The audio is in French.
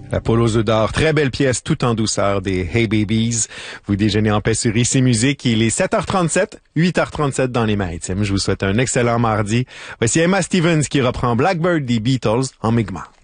La Poule aux œufs d'or, très belle pièce, tout en douceur des Hey Babies. Vous déjeunez en paix sur ICI Musique. Il est 7h37, 8h37 dans les Maritimes. Je vous souhaite un excellent mardi. Voici Emma Stevens qui reprend Blackbird des Beatles en Mi'kmaq.